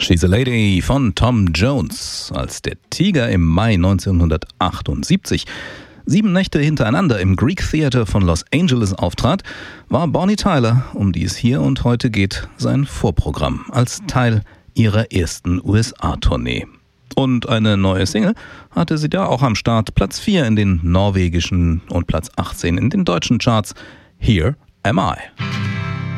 She's a Lady von Tom Jones. Als der Tiger im Mai 1978 7 Nächte hintereinander im Greek Theater von Los Angeles auftrat, war Bonnie Tyler, um die es hier und heute geht, sein Vorprogramm als Teil ihrer ersten USA-Tournee. Und eine neue Single hatte sie da auch am Start. Platz 4 in den norwegischen und Platz 18 in den deutschen Charts. Here Am I.